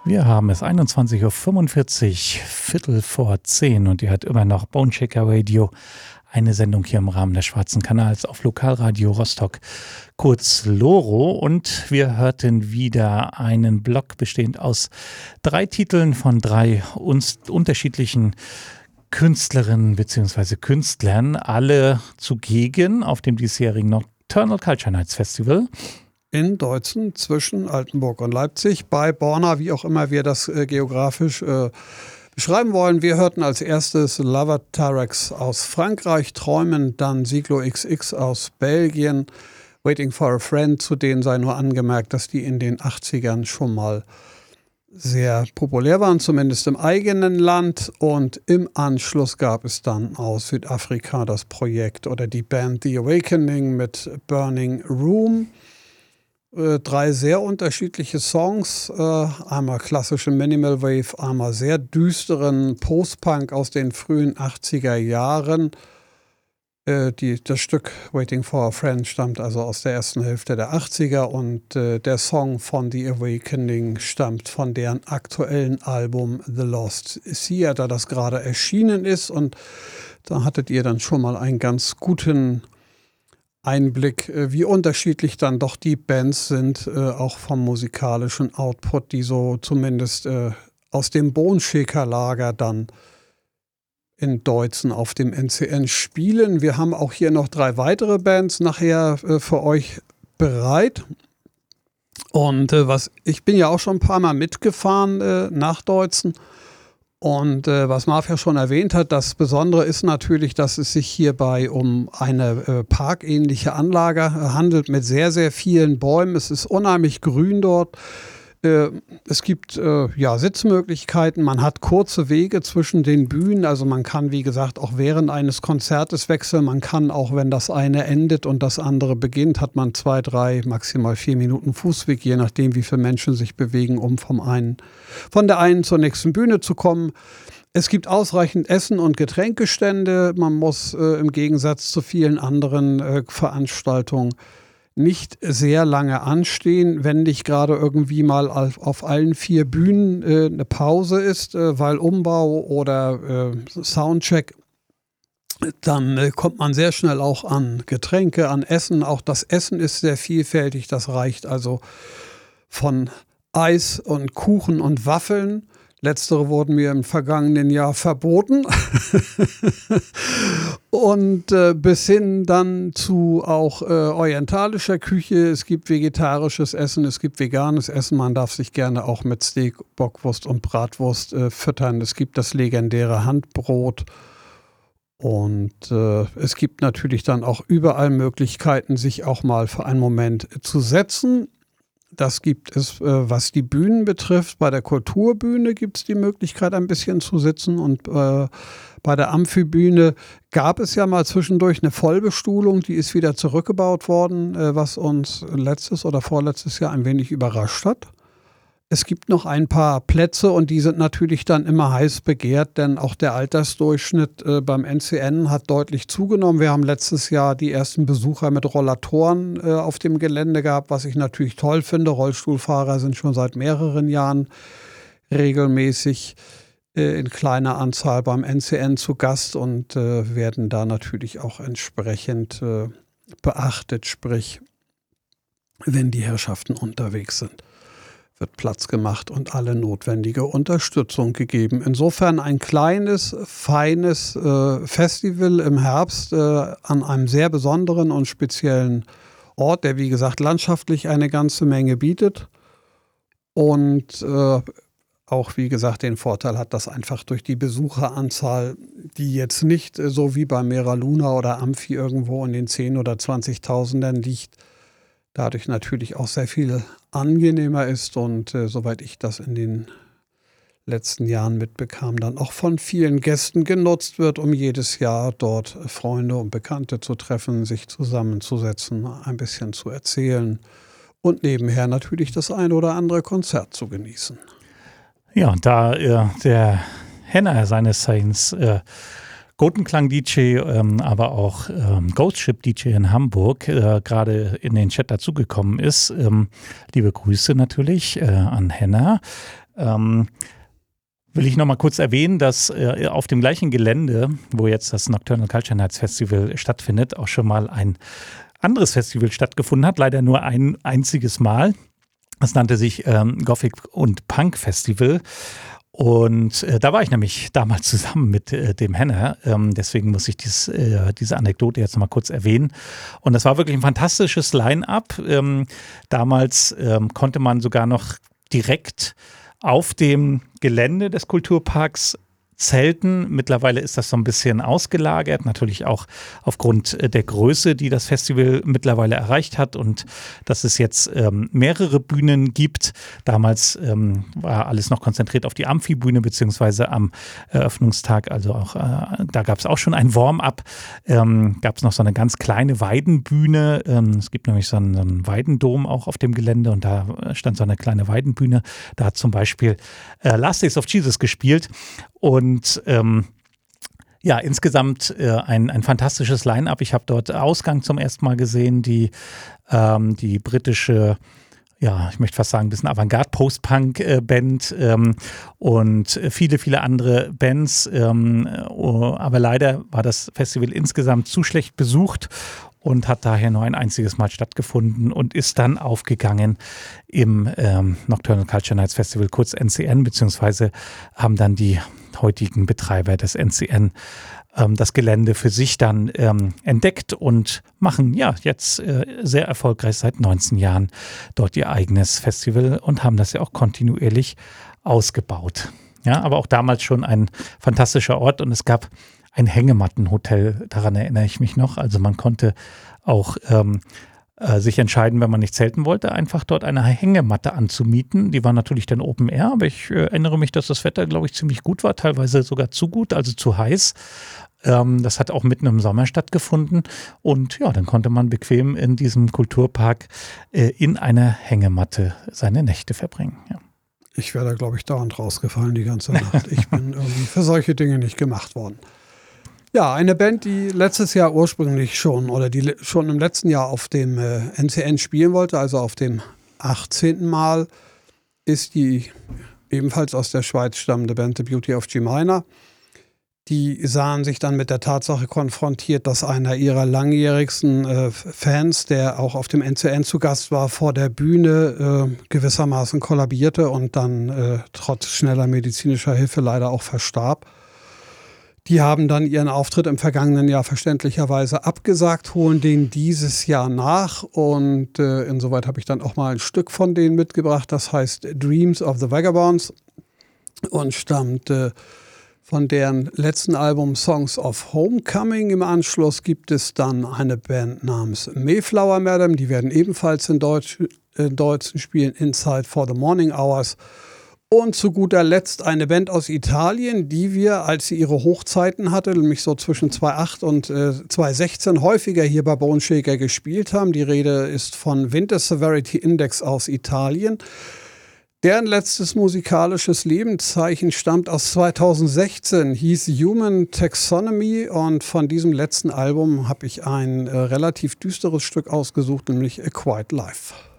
Wir haben es 21:45 Uhr, Viertel vor 10 und ihr hört immer noch Boneshaker Radio, eine Sendung hier im Rahmen des Schwarzen Kanals auf Lokalradio Rostock, kurz Loro. Und wir hörten wieder einen Block bestehend aus 3 Titeln von 3 unterschiedlichen Künstlerinnen bzw. Künstlern, alle zugegen auf dem diesjährigen Nocturnal Culture Nights Festival in Deutzen zwischen Altenburg und Leipzig bei Borna, wie auch immer wir das geografisch beschreiben wollen. Wir hörten als erstes Lava Tarex aus Frankreich, Träumen, dann Siglo XX aus Belgien, Waiting for a Friend, zu denen sei nur angemerkt, dass die in den 80ern schon mal sehr populär waren, zumindest im eigenen Land. Und im Anschluss gab es dann aus Südafrika das Projekt oder die Band The Awakening mit Burning Room. 3 sehr unterschiedliche Songs, einmal klassische Minimal Wave, einmal sehr düsteren Post-Punk aus den frühen 80er Jahren. Das Stück Waiting for a Friend stammt also aus der ersten Hälfte der 80er und der Song von The Awakening stammt von deren aktuellen Album The Lost Theater, das gerade erschienen ist, und da hattet ihr dann schon mal einen ganz guten Einblick, wie unterschiedlich dann doch die Bands sind, auch vom musikalischen Output, die so zumindest aus dem Boneshaker-Lager dann in Deutzen auf dem NCN spielen. Wir haben auch hier noch 3 weitere Bands nachher für euch bereit. Und ich bin ja auch schon ein paar Mal mitgefahren nach Deutzen. Und was Mafia schon erwähnt hat, das Besondere ist natürlich, dass es sich hierbei um eine parkähnliche Anlage handelt mit sehr, sehr vielen Bäumen. Es ist unheimlich grün dort. Es gibt Sitzmöglichkeiten, man hat kurze Wege zwischen den Bühnen, also man kann, wie gesagt, auch während eines Konzertes wechseln. Man kann auch, wenn das eine endet und das andere beginnt, hat man 2, 3, maximal 4 Minuten Fußweg, je nachdem, wie viele Menschen sich bewegen, um von der einen zur nächsten Bühne zu kommen. Es gibt ausreichend Essen- und Getränkestände. Man muss im Gegensatz zu vielen anderen Veranstaltungen nicht sehr lange anstehen, wenn nicht gerade irgendwie mal auf allen 4 Bühnen eine Pause ist, weil Umbau oder Soundcheck. Dann kommt man sehr schnell auch an Getränke, an Essen. Auch das Essen ist sehr vielfältig. Das reicht also von Eis und Kuchen und Waffeln. Letztere wurden mir im vergangenen Jahr verboten. Und bis hin dann zu auch orientalischer Küche. Es gibt vegetarisches Essen, es gibt veganes Essen. Man darf sich gerne auch mit Steak, Bockwurst und Bratwurst füttern. Es gibt das legendäre Handbrot. Und es gibt natürlich dann auch überall Möglichkeiten, sich auch mal für einen Moment zu setzen. Das gibt es, was die Bühnen betrifft. Bei der Kulturbühne gibt es die Möglichkeit, ein bisschen zu sitzen. Und bei der Amphibühne gab es ja mal zwischendurch eine Vollbestuhlung. Die ist wieder zurückgebaut worden, was uns letztes oder vorletztes Jahr ein wenig überrascht hat. Es gibt noch ein paar Plätze und die sind natürlich dann immer heiß begehrt, denn auch der Altersdurchschnitt beim NCN hat deutlich zugenommen. Wir haben letztes Jahr die ersten Besucher mit Rollatoren auf dem Gelände gehabt, was ich natürlich toll finde. Rollstuhlfahrer sind schon seit mehreren Jahren regelmäßig in kleiner Anzahl beim NCN zu Gast und werden da natürlich auch entsprechend beachtet, sprich, wenn die Herrschaften unterwegs sind, wird Platz gemacht und alle notwendige Unterstützung gegeben. Insofern ein kleines, feines Festival im Herbst an einem sehr besonderen und speziellen Ort, der, wie gesagt, landschaftlich eine ganze Menge bietet und auch, wie gesagt, den Vorteil hat, dass einfach durch die Besucheranzahl, die jetzt nicht so wie bei Mera Luna oder Amphi irgendwo in den 10.000 oder 20.000ern liegt, dadurch natürlich auch sehr viel angenehmer ist und soweit ich das in den letzten Jahren mitbekam, dann auch von vielen Gästen genutzt wird, um jedes Jahr dort Freunde und Bekannte zu treffen, sich zusammenzusetzen, ein bisschen zu erzählen und nebenher natürlich das ein oder andere Konzert zu genießen. Ja, und da der Henner seines Zeichens Gotenklang-DJ, aber auch Ghostship-DJ in Hamburg gerade in den Chat dazugekommen ist. Liebe Grüße natürlich an Henna. will ich noch mal kurz erwähnen, dass auf dem gleichen Gelände, wo jetzt das Nocturnal Culture Nights Festival stattfindet, auch schon mal ein anderes Festival stattgefunden hat, leider nur ein einziges Mal. Das nannte sich Gothic und Punk Festival. Und da war ich nämlich damals zusammen mit dem Henner. Deswegen muss ich diese Anekdote jetzt noch mal kurz erwähnen. Und das war wirklich ein fantastisches Line-up. Damals konnte man sogar noch direkt auf dem Gelände des Kulturparks zelten. Mittlerweile ist das so ein bisschen ausgelagert, natürlich auch aufgrund der Größe, die das Festival mittlerweile erreicht hat und dass es jetzt mehrere Bühnen gibt. Damals war alles noch konzentriert auf die Amphibühne beziehungsweise am Eröffnungstag, also auch da gab es auch schon ein Warm-up, gab es noch so eine ganz kleine Weidenbühne. Es gibt nämlich so einen Weidendom auch auf dem Gelände und da stand so eine kleine Weidenbühne. Da hat zum Beispiel Last Days of Jesus gespielt. Und insgesamt ein fantastisches Line-up. Ich habe dort Ausgang zum ersten Mal gesehen, die britische, ich möchte fast sagen, ein bisschen Avantgarde-Post-Punk-Band und viele, viele andere Bands. Aber leider war das Festival insgesamt zu schlecht besucht und hat daher nur ein einziges Mal stattgefunden und ist dann aufgegangen im Nocturnal Culture Nights Festival, kurz NCN, beziehungsweise haben dann die heutigen Betreiber des NCN das Gelände für sich dann entdeckt und machen jetzt sehr erfolgreich seit 19 Jahren dort ihr eigenes Festival und haben das ja auch kontinuierlich ausgebaut. Ja, aber auch damals schon ein fantastischer Ort und es gab ein Hängemattenhotel, daran erinnere ich mich noch. Also man konnte auch sich entscheiden, wenn man nicht zelten wollte, einfach dort eine Hängematte anzumieten. Die war natürlich dann Open Air, aber ich erinnere mich, dass das Wetter, glaube ich, ziemlich gut war, teilweise sogar zu gut, also zu heiß. Das hat auch mitten im Sommer stattgefunden und dann konnte man bequem in diesem Kulturpark in einer Hängematte seine Nächte verbringen. Ja. Ich wäre da, glaube ich, dauernd rausgefallen die ganze Nacht. Ich bin irgendwie für solche Dinge nicht gemacht worden. Ja, eine Band, die letztes Jahr ursprünglich schon oder die schon im letzten Jahr auf dem NCN spielen wollte, also auf dem 18. Mal, ist die ebenfalls aus der Schweiz stammende Band The Beauty of G Minor. Die sahen sich dann mit der Tatsache konfrontiert, dass einer ihrer langjährigsten Fans, der auch auf dem NCN zu Gast war, vor der Bühne gewissermaßen kollabierte und dann trotz schneller medizinischer Hilfe leider auch verstarb. Die haben dann ihren Auftritt im vergangenen Jahr verständlicherweise abgesagt, holen den dieses Jahr nach und insoweit habe ich dann auch mal ein Stück von denen mitgebracht, das heißt Dreams of the Vagabonds und stammt von deren letzten Album Songs of Homecoming. Im Anschluss gibt es dann eine Band namens Mayflower Madam, die werden ebenfalls in Deutschen spielen, Inside for the Morning Hours. Und zu guter Letzt eine Band aus Italien, die wir, als sie ihre Hochzeiten hatte, nämlich so zwischen 2008 und 2016 häufiger hier bei Bone Shaker gespielt haben. Die Rede ist von Winter Severity Index aus Italien. Deren letztes musikalisches Lebenszeichen stammt aus 2016, hieß Human Taxonomy und von diesem letzten Album habe ich ein relativ düsteres Stück ausgesucht, nämlich A Quiet Life.